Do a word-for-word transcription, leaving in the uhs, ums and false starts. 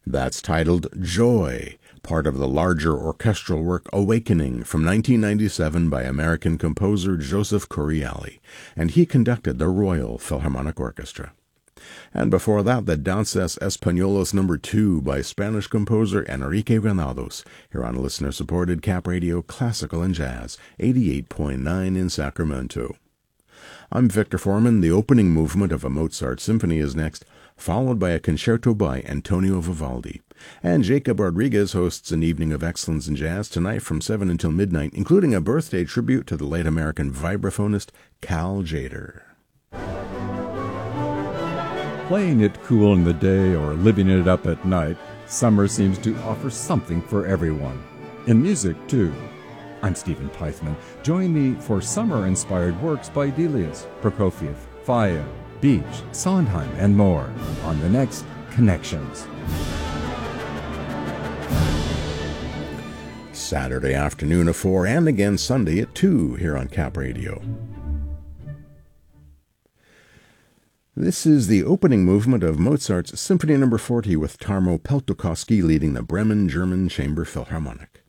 That's titled Joy, part of the larger orchestral work Awakening from nineteen ninety-seven by American composer Joseph Correale, and he conducted the Royal Philharmonic Orchestra. And before that, the Danzas Españolas number two by Spanish composer Enrique Granados, here on listener-supported Cap Radio Classical and Jazz, eighty-eight point nine in Sacramento. I'm Victor Foreman. The opening movement of a Mozart symphony is next, followed by a concerto by Antonio Vivaldi. And Jacob Rodriguez hosts an evening of excellence in jazz tonight from seven until midnight, including a birthday tribute to the late American vibraphonist Cal Tjader. Playing it cool in the day or living it up at night, summer seems to offer something for everyone. In music, too. I'm Stephen Peitzman. Join me for summer-inspired works by Delius, Prokofiev, Faye, Beach, Sondheim, and more on the next Connections. Saturday afternoon at four and again Sunday at two here on Cap Radio. This is the opening movement of Mozart's Symphony number forty with Tarmo Peltokoski leading the Bremen German Chamber Philharmonic.